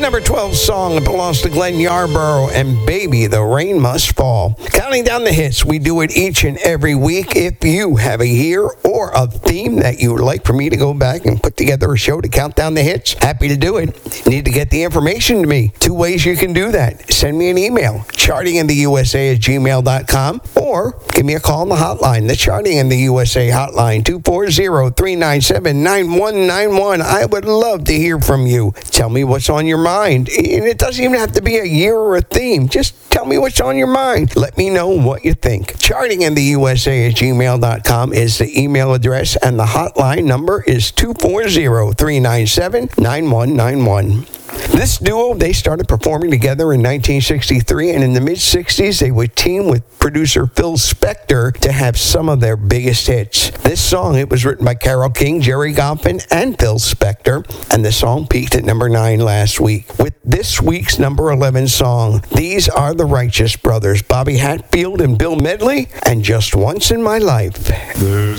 number 12 song. It belongs to Glenn Yarborough and Baby, the Rain Must Fall. Counting down the hits, we do it each and every week. If you have a year or a theme that you would like for me to go back and put together a show to count down the hits, happy to do it. You need to get the information to me. Two ways you can do that. Send me an email, chartingintheusa@gmail.com, or give me a call on the hotline, the Charting in the USA hotline, 240-397-9191. I would love to hear from you. Tell me what's on your mind. And it doesn't even have to be a year or a theme. Just tell me what's on your mind. Let me know what you think. Chartingintheusa@gmail.com is the email address, and the hotline number is 240-397-9191. This duo, they started performing together in 1963, and in the mid-60s, they would team with producer Phil Spector to have some of their biggest hits. This song, it was written by Carole King, Jerry Goffin, and Phil Spector, and the song peaked at number 9 last week. With this week's number 11 song, these are the Righteous Brothers, Bobby Hatfield and Bill Medley, and Just Once in My Life. There's